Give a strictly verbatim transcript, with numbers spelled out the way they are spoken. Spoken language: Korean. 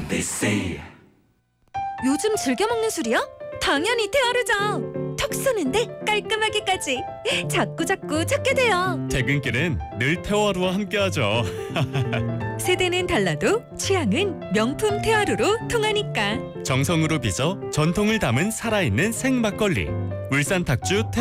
they say. 요즘 즐겨 먹는 술이야? 당연히 테아르죠. 턱 쏘는데 깔끔하게까지. 자꾸 자꾸 찾게 돼요. 퇴근길은 늘 테화루와 함께하죠. 세대는 달라도 취향은 명품 테아르로 통하니까. 정성으로 빚어 전통을 담은 살아있는 생막걸리. 울산 탁주